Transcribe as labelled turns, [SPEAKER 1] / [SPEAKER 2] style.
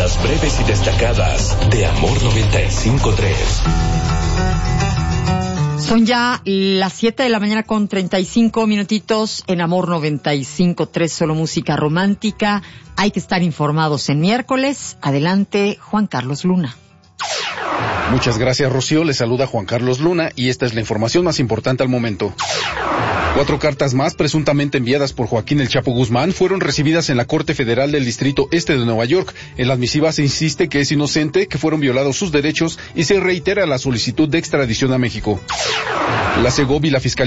[SPEAKER 1] Las breves y destacadas de Amor 95.3.
[SPEAKER 2] Son ya las 7 de la mañana con 35 minutitos en Amor 95.3, solo música romántica. Hay que estar informados en miércoles. Adelante, Juan Carlos Luna.
[SPEAKER 3] Muchas gracias, Rocío. Le saluda Juan Carlos Luna y esta es la información más importante al momento. 4 cartas más, presuntamente enviadas por Joaquín El Chapo Guzmán, fueron recibidas en la Corte Federal del Distrito Este de Nueva York. En las misivas se insiste que es inocente, que fueron violados sus derechos y se reitera la solicitud de extradición a México. La Segov y la Fiscalía